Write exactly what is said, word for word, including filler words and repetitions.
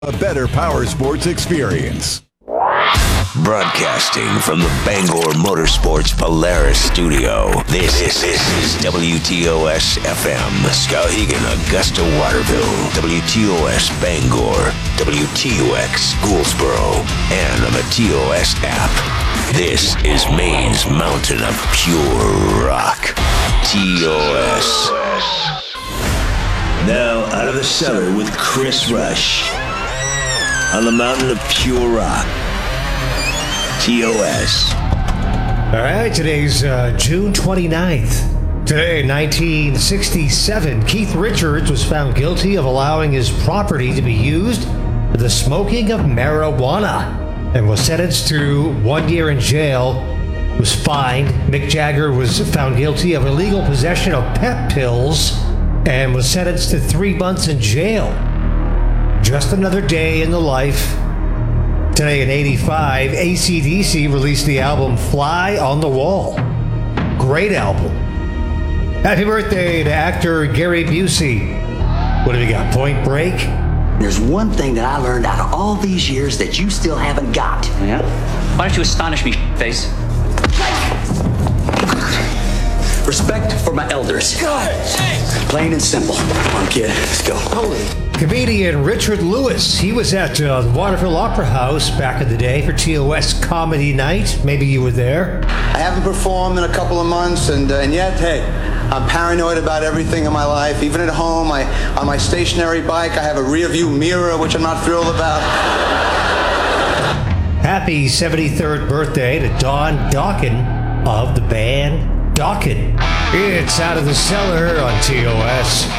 A better power sports experience. Broadcasting from the Bangor Motorsports Polaris studio, this, this, this is W T O S F M, Skowhegan, Augusta, Waterville, W T O S Bangor, W T O X Gouldsboro, and on the T O S app. This is Maine's mountain of pure rock, T O S. Now out of the cellar with Chris Rush on the mountain of pure rock, T O S. All right, today's uh, June twenty-ninth. Today, in nineteen sixty-seven, Keith Richards was found guilty of allowing his property to be used for the smoking of marijuana and was sentenced to one year in jail. Was fined. Mick Jagger was found guilty of illegal possession of pep pills and was sentenced to three months in jail. Just another day in the life. Today in eighty-five, A C D C released the album Fly on the Wall. Great album. Happy birthday to actor Gary Busey. What have you got, Point Break? There's one thing that I learned out of all these years that you still haven't got. Yeah? Why don't you astonish me, face? Respect for my elders. Plain and simple. Come on, kid. Let's go. Holy. Comedian Richard Lewis. He was at uh, the Waterville Opera House back in the day for T O S Comedy Night. Maybe you were there. I haven't performed in a couple of months, and uh, and yet, hey, I'm paranoid about everything in my life. Even at home, I on my stationary bike, I have a rear view mirror, which I'm not thrilled about. Happy seventy-third birthday to Don Dokken of the band Dokken. It's Out of the Cellar on T O S.